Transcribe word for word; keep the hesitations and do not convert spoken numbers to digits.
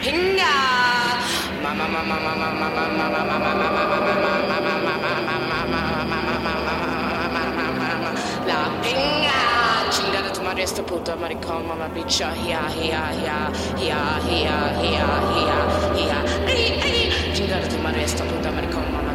pinga. Mama mama mama mama mama mama mama la pinga. Chingada tu madre esta puta maricón mama bicha hia hia hia hia hia hia hia hia. Chingada tu madre esta puta maricón mama